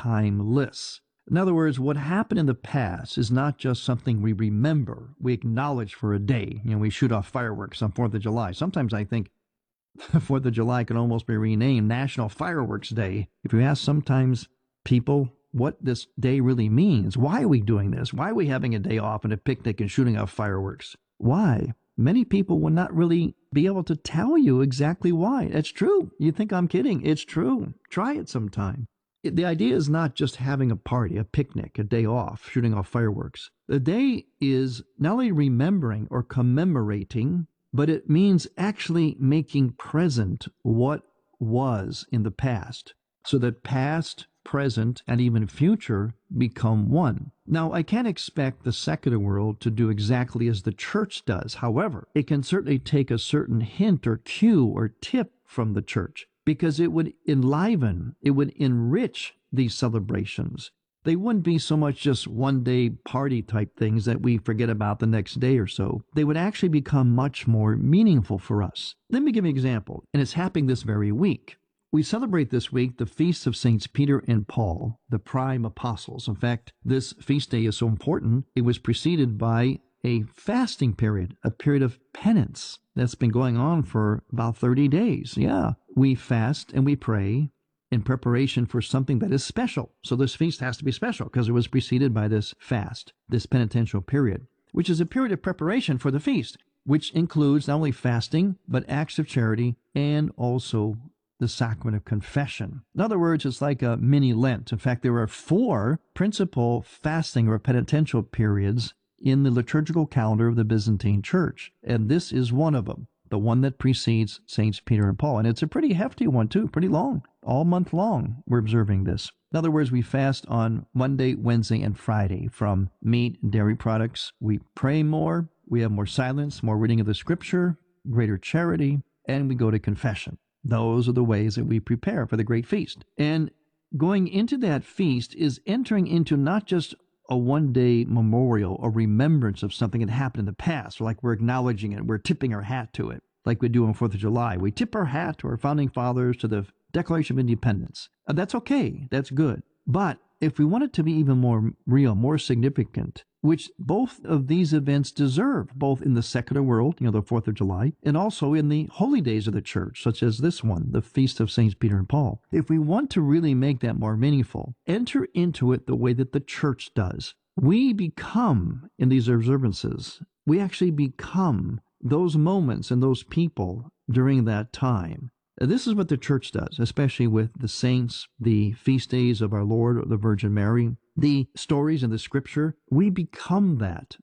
timeless. In other words, what happened in the past is not just something we remember, we acknowledge for a day. We shoot off fireworks on 4th of July. Sometimes I think 4th of July can almost be renamed National Fireworks Day. If you ask sometimes people what this day really means, why are we doing this? Why are we having a day off and a picnic and shooting off fireworks? Why? Many people will not really be able to tell you exactly why. It's true. You think I'm kidding. It's true. Try it sometime. The idea is not just having a party, a picnic, a day off, shooting off fireworks. The day is not only remembering or commemorating, but it means actually making present what was in the past, so that past, present, and even future become one. Now, I can't expect the secular world to do exactly as the church does. However, it can certainly take a certain hint or cue or tip from the church, because it would enliven, it would enrich these celebrations. They wouldn't be so much just one-day party type things that we forget about the next day or so. They would actually become much more meaningful for us. Let me give you an example, and it's happening this very week. We celebrate this week the feasts of Saints Peter and Paul, the prime apostles. In fact, this feast day is so important, it was preceded by a fasting period, a period of penance that's been going on for about 30 days. Yeah, we fast and we pray in preparation for something that is special. So this feast has to be special because it was preceded by this fast, this penitential period, which is a period of preparation for the feast, which includes not only fasting, but acts of charity and also the sacrament of confession. In other words, it's like a mini Lent. In fact, there are 4 principal fasting or penitential periods in the liturgical calendar of the Byzantine Church, and this is one of them, the one that precedes Saints Peter and Paul. And it's a pretty hefty one, too, pretty long. All month long, we're observing this. In other words, we fast on Monday, Wednesday, and Friday from meat and dairy products. We pray more, we have more silence, more reading of the Scripture, greater charity, and we go to confession. Those are the ways that we prepare for the great feast. And going into that feast is entering into not just a one-day memorial or remembrance of something that happened in the past, or like we're acknowledging it, we're tipping our hat to it, like we do on 4th of July. We tip our hat to our founding fathers, to the Declaration of Independence. That's okay. That's good. But if we want it to be even more real, more significant, which both of these events deserve, both in the secular world, the 4th of July, and also in the holy days of the church, such as this one, the Feast of Saints Peter and Paul. If we want to really make that more meaningful, enter into it the way that the church does. We become, in these observances, we actually become those moments and those people during that time. This is what the church does, especially with the saints, the feast days of our Lord or the Virgin Mary, the stories in the Scripture. We become that.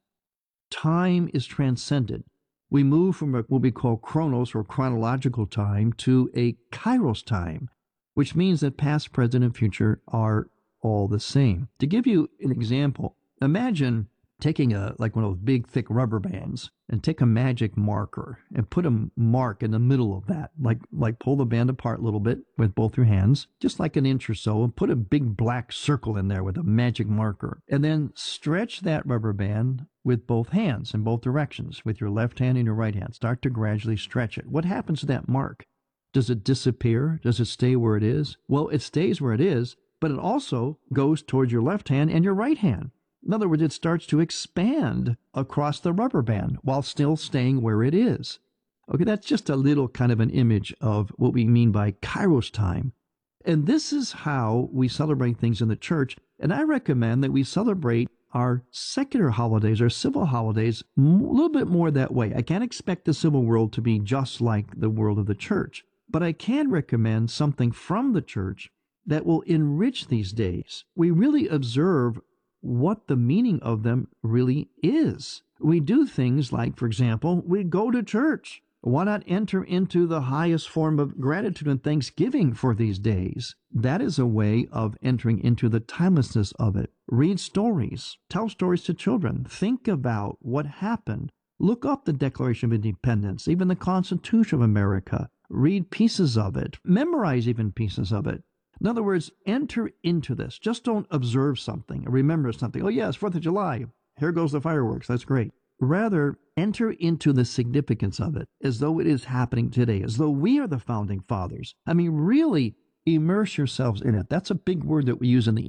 Time is transcended. We move from what we call chronos or chronological time to a kairos time, which means that past, present, and future are all the same. To give you an example, imagine taking like one of those big, thick rubber bands and take a magic marker and put a mark in the middle of that, like pull the band apart a little bit with both your hands, just like an inch or so, and put a big black circle in there with a magic marker, and then stretch that rubber band with both hands in both directions, with your left hand and your right hand. Start to gradually stretch it. What happens to that mark? Does it disappear? Does it stay where it is? Well, it stays where it is, but it also goes towards your left hand and your right hand. In other words, it starts to expand across the rubber band while still staying where it is. Okay, that's just a little kind of an image of what we mean by kairos time. And this is how we celebrate things in the church. And I recommend that we celebrate our secular holidays, our civil holidays, a little bit more that way. I can't expect the civil world to be just like the world of the church, but I can recommend something from the church that will enrich these days. We really observe what the meaning of them really is. We do things like, for example, we go to church. Why not enter into the highest form of gratitude and thanksgiving for these days? That is a way of entering into the timelessness of it. Read stories. Tell stories to children. Think about what happened. Look up the Declaration of Independence, even the Constitution of America. Read pieces of it. Memorize even pieces of it. In other words, enter into this. Just don't observe something or remember something. Oh, yes, 4th of July. Here goes the fireworks. That's great. Rather, enter into the significance of it as though it is happening today, as though we are the founding fathers. I mean, really immerse yourselves in it. That's a big word that we use in the